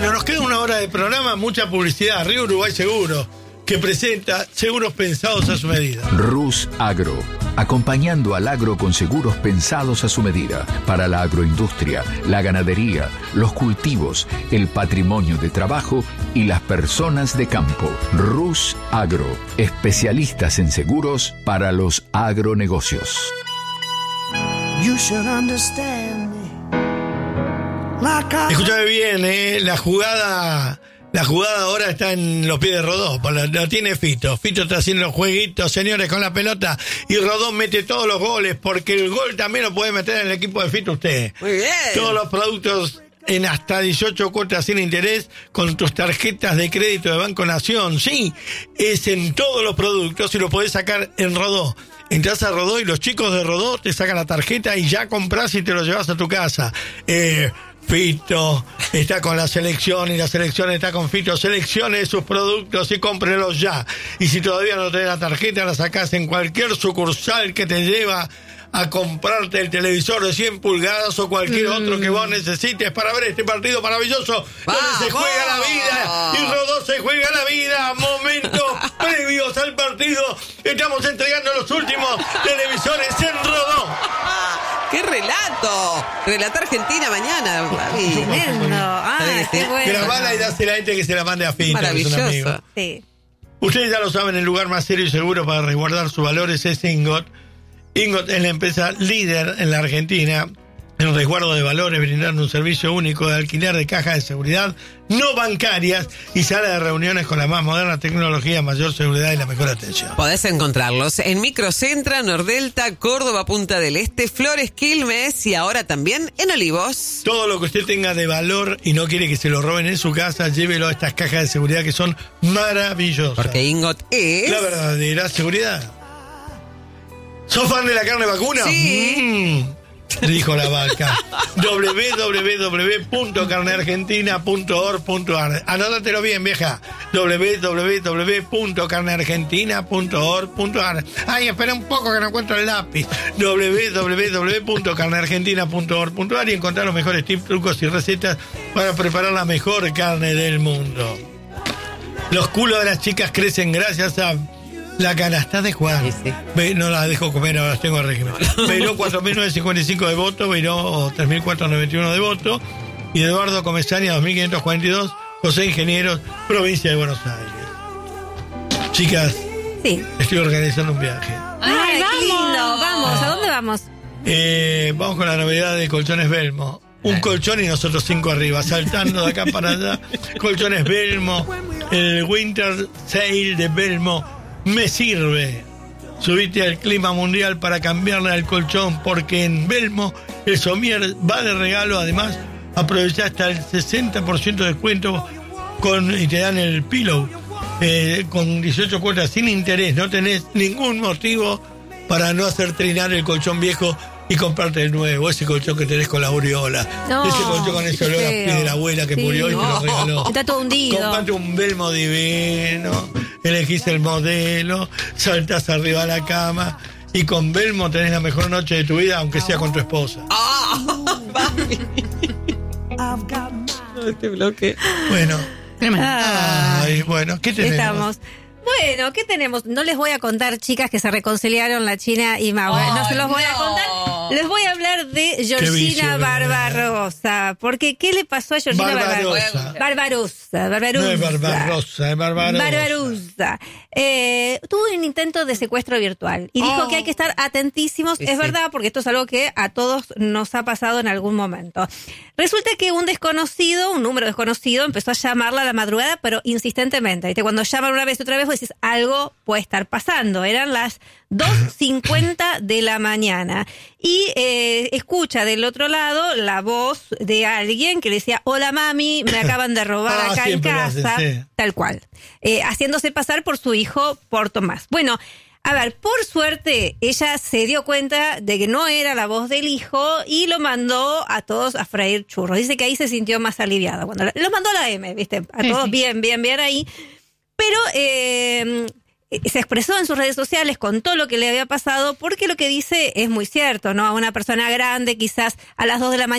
Bueno, nos queda una hora de programa, mucha publicidad. Río Uruguay Seguro, que presenta seguros pensados a su medida. Rus Agro, acompañando al agro con seguros pensados a su medida, para la agroindustria, la ganadería, los cultivos, el patrimonio de trabajo y las personas de campo. Rus Agro, especialistas en seguros para los agronegocios. You should understand me. Escúchame bien, la jugada ahora está en los pies de Rodó, lo tiene Fito. Fito está haciendo los jueguitos, señores, con la pelota, y Rodó mete todos los goles, porque el gol también lo puede meter en el equipo de Fito usted. Muy bien. Todos los productos en hasta 18 cuotas sin interés con tus tarjetas de crédito de Banco Nación. Sí, es en todos los productos y lo podés sacar en Rodó. Entras a Rodó y los chicos de Rodó te sacan la tarjeta y ya compras y te lo llevas a tu casa. Fito está con la selección y la selección está con Fito. Seleccione sus productos y cómprelos ya. Y si todavía no tenés la tarjeta, la sacás en cualquier sucursal que te lleva a comprarte el televisor de 100 pulgadas o cualquier otro que vos necesites para ver este partido maravilloso donde se juega la vida. Y Rodó se juega la vida. Momentos previos al partido. Estamos entregando los últimos televisores en Rodó. ¡Qué relato! Relata Argentina mañana. Tremendo. Qué bueno. Grabala y dásela a gente que se la mande a Fito. Maravilloso. Sí. Ustedes ya lo saben, el lugar más serio y seguro para resguardar sus valores es Ingot. Ingot es la empresa líder en la Argentina en resguardo de valores, brindando un servicio único de alquiler de cajas de seguridad no bancarias y sala de reuniones con la más moderna tecnología, mayor seguridad y la mejor atención. Podés encontrarlos en Microcentra, Nordelta, Córdoba, Punta del Este, Flores, Quilmes y ahora también en Olivos. Todo lo que usted tenga de valor y no quiere que se lo roben en su casa, llévelo a estas cajas de seguridad que son maravillosas. Porque Ingot es la verdadera seguridad. ¿Sos fan de la carne vacuna? Sí. Dijo la vaca. www.carneargentina.org.ar. Anótatelo bien, vieja. www.carneargentina.org.ar. Ay, espera un poco que no encuentro el lápiz. www.carneargentina.org.ar y encontrar los mejores tips, trucos y recetas para preparar la mejor carne del mundo. Los culos de las chicas crecen gracias a la canasta de Juan. Sí, sí. No la dejo comer, ahora las tengo en régimen. Beiró 4.955 de voto, Beiró 3.491 de voto, y Eduardo Comesaña 2.542, José Ingenieros, provincia de Buenos Aires. Chicas, Sí. estoy organizando un viaje. Ay, vamos. qué lindo. Vamos, ¿a dónde vamos? Vamos con la novedad de Colchones Belmo. Un colchón y nosotros 5 arriba, saltando de acá para allá. Colchones Belmo, el Winter Sale de Belmo me sirve. Subite al clima mundial para cambiarle al colchón, porque en Belmo el somier va de regalo. Además, aprovecha hasta el 60% de descuento y te dan el pillow con 18 cuotas sin interés. No tenés ningún motivo para no hacer trinar el colchón viejo y comprarte el nuevo, ese colchón que tenés con la aureola, ese colchón con ese olor a pie de la abuela que murió y te lo regaló. Está todo hundido. Comprate un Belmo divino, elegís el modelo, saltás arriba de la cama y con Belmo tenés la mejor noche de tu vida, aunque sea con tu esposa. Este bloque. Bueno. Tremendo. Ay, bueno, ¿qué tenemos? Estamos. Bueno, ¿qué tenemos? No les voy a contar, chicas, que se reconciliaron la China y Mau. No se los voy a contar. Les voy a hablar de Georgina Barbarossa. Porque, ¿qué le pasó a Georgina Barbarossa? Barbarossa. No es Barbarossa, es Barbarossa. Barbarossa. Tuvo un intento de secuestro virtual y dijo que hay que estar atentísimos. Es verdad, porque esto es algo que a todos nos ha pasado en algún momento. Resulta que un número desconocido, empezó a llamarla a la madrugada, pero insistentemente. ¿Viste? Cuando llaman una vez y otra vez, vos decís, algo puede estar pasando. Eran las 2:50 de la mañana. Y escucha del otro lado la voz de alguien que le decía, hola mami, me acaban de robar acá en casa. Sí. Tal cual. Haciéndose pasar por su hijo, por Tomás. Bueno, a ver, por suerte, ella se dio cuenta de que no era la voz del hijo y lo mandó a todos a freír churros. Dice que ahí se sintió más aliviada. Cuando lo mandó a la M, ¿viste? A todos bien ahí. Pero se expresó en sus redes sociales, contó lo que le había pasado, porque lo que dice es muy cierto, ¿no? A una persona grande, quizás a las 2 de la mañana,